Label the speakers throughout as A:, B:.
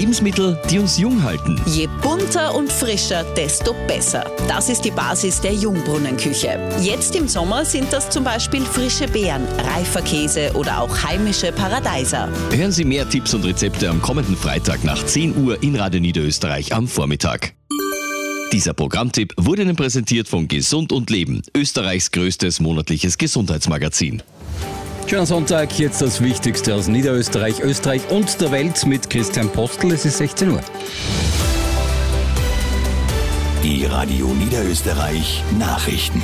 A: Lebensmittel, die uns jung halten.
B: Je bunter und frischer, desto besser. Das ist die Basis der Jungbrunnen-Küche. Jetzt im Sommer sind das zum Beispiel frische Beeren, reifer Käse oder auch heimische Paradeiser.
A: Hören Sie mehr Tipps und Rezepte am kommenden Freitag nach 10 Uhr in Radio Niederösterreich am Vormittag. Dieser Programmtipp wurde Ihnen präsentiert von Gesund und Leben, Österreichs größtes monatliches Gesundheitsmagazin.
C: Schönen Sonntag, jetzt das Wichtigste aus Niederösterreich, Österreich und der Welt mit Christian Postel. Es ist 16 Uhr.
D: Die Radio Niederösterreich Nachrichten.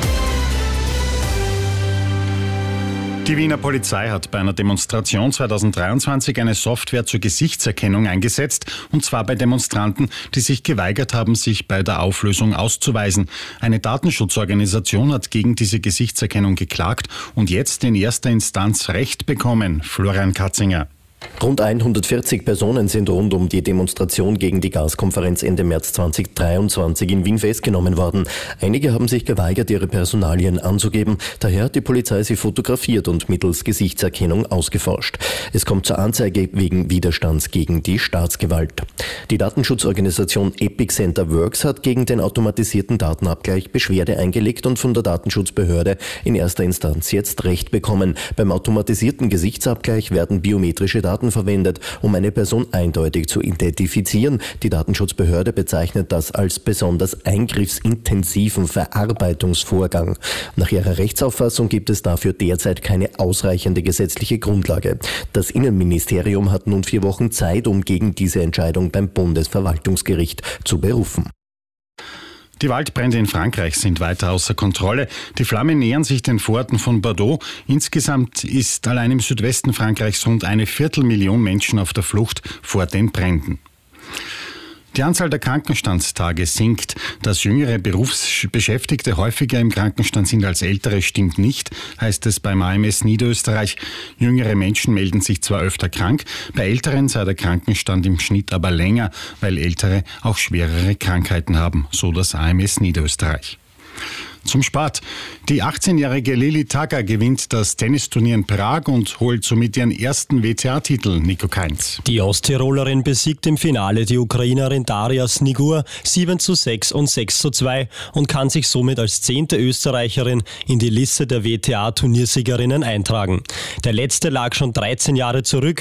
E: Die Wiener Polizei hat bei einer Demonstration 2023 eine Software zur Gesichtserkennung eingesetzt, und zwar bei Demonstranten, die sich geweigert haben, sich bei der Auflösung auszuweisen. Eine Datenschutzorganisation hat gegen diese Gesichtserkennung geklagt und jetzt in erster Instanz Recht bekommen. Florian Katzinger.
F: Rund 140 Personen sind rund um die Demonstration gegen die Gaskonferenz Ende März 2023 in Wien festgenommen worden. Einige haben sich geweigert, ihre Personalien anzugeben. Daher hat die Polizei sie fotografiert und mittels Gesichtserkennung ausgeforscht. Es kommt zur Anzeige wegen Widerstands gegen die Staatsgewalt. Die Datenschutzorganisation Epic Center Works hat gegen den automatisierten Datenabgleich Beschwerde eingelegt und von der Datenschutzbehörde in erster Instanz jetzt Recht bekommen. Beim automatisierten Gesichtsabgleich werden biometrische Daten verwendet, um eine Person eindeutig zu identifizieren. Die Datenschutzbehörde bezeichnet das als besonders eingriffsintensiven Verarbeitungsvorgang. Nach ihrer Rechtsauffassung gibt es dafür derzeit keine ausreichende gesetzliche Grundlage. Das Innenministerium hat nun 4 Wochen Zeit, um gegen diese Entscheidung beim Bundesverwaltungsgericht zu berufen.
E: Die Waldbrände in Frankreich sind weiter außer Kontrolle. Die Flammen nähern sich den Vororten von Bordeaux. Insgesamt ist allein im Südwesten Frankreichs rund 250.000 Menschen auf der Flucht vor den Bränden. Die Anzahl der Krankenstandstage sinkt. Dass jüngere Berufsbeschäftigte häufiger im Krankenstand sind als ältere, stimmt nicht, heißt es beim AMS Niederösterreich. Jüngere Menschen melden sich zwar öfter krank, bei Älteren sei der Krankenstand im Schnitt aber länger, weil Ältere auch schwerere Krankheiten haben, so das AMS Niederösterreich. Zum Sport. Die 18-jährige Lili Tagger gewinnt das Tennisturnier in Prag und holt somit ihren ersten WTA-Titel. Nico Kainz.
G: Die Osttirolerin besiegt im Finale die Ukrainerin Daria Snigur 7:6 und 6:2 und kann sich somit als 10. Österreicherin in die Liste der WTA-Turniersiegerinnen eintragen. Der letzte lag schon 13 Jahre zurück.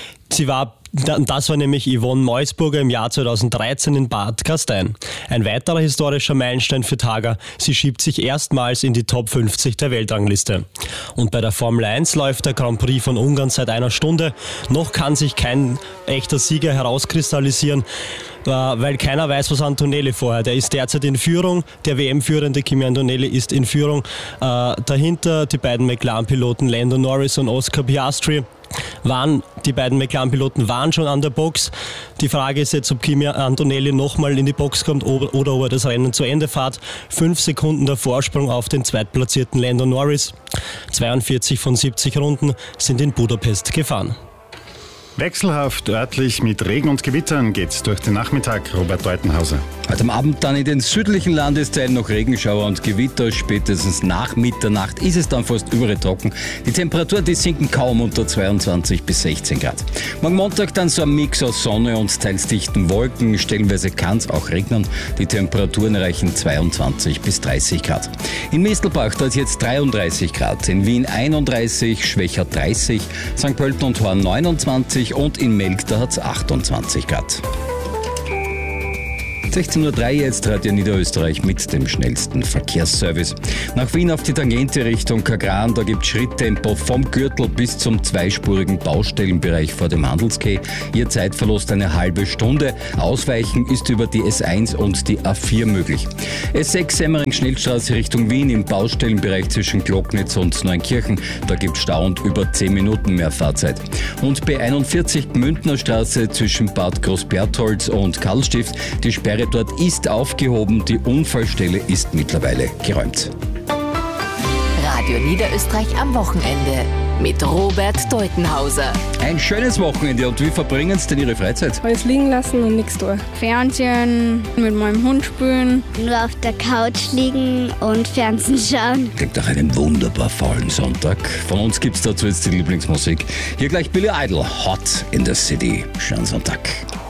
G: Das war nämlich Yvonne Meusburger im Jahr 2013 in Bad Gastein. Ein weiterer historischer Meilenstein für Tagger. Sie schiebt sich erstmals in die Top 50 der Weltrangliste. Und bei der Formel 1 läuft der Grand Prix von Ungarn seit einer Stunde. Noch kann sich kein echter Sieger herauskristallisieren, weil keiner weiß, was Antonelli vorhat. Er ist derzeit in Führung. Der WM-Führende Kimi Antonelli ist in Führung. Dahinter die beiden McLaren-Piloten Lando Norris und Oscar Piastri. Die beiden McLaren-Piloten waren schon an der Box. Die Frage ist jetzt, ob Kimi Antonelli nochmal in die Box kommt oder ob er das Rennen zu Ende fährt. 5 Sekunden der Vorsprung auf den zweitplatzierten Lando Norris. 42 von 70 Runden sind in Budapest gefahren.
E: Wechselhaft örtlich mit Regen und Gewittern geht's durch den Nachmittag. Robert Deutenhauser.
C: Heute am Abend dann in den südlichen Landesteilen noch Regenschauer und Gewitter. Spätestens nach Mitternacht ist es dann fast überall trocken. Die Temperaturen, die sinken kaum unter 22 bis 16 Grad. Morgen Montag dann so ein Mix aus Sonne und teils dichten Wolken. Stellenweise kann es auch regnen. Die Temperaturen erreichen 22 bis 30 Grad. In Mistelbach dort jetzt 33 Grad. In Wien 31, Schwächer 30, St. Pölten und Horn 29 und in Melk, da hat es 28 Grad. 16:03 Uhr jetzt Radio Niederösterreich mit dem schnellsten Verkehrsservice. Nach Wien auf die Tangente Richtung Kagran, da gibt es Schritttempo vom Gürtel bis zum zweispurigen Baustellenbereich vor dem Handelsquai. Ihr Zeitverlust eine halbe Stunde. Ausweichen ist über die S1 und die A4 möglich. S6 Semmering-Schnellstraße Richtung Wien im Baustellenbereich zwischen Glocknitz und Neunkirchen. Da gibt es Stau und über 10 Minuten mehr Fahrzeit. Und B41 Gmündner Straße zwischen Bad Großbertholz und Karlstift. Die Sperre dort ist aufgehoben, die Unfallstelle ist mittlerweile geräumt.
H: Radio Niederösterreich am Wochenende mit Robert Deutenhauser.
C: Ein schönes Wochenende und wie verbringen Sie denn Ihre Freizeit?
I: Alles liegen lassen und nichts tun.
J: Fernsehen, mit meinem Hund spielen.
K: Nur auf der Couch liegen und Fernsehen schauen.
C: Klingt nach einem wunderbar faulen Sonntag. Von uns gibt's dazu jetzt die Lieblingsmusik. Hier gleich Billy Idol, Hot in the City. Schönen Sonntag.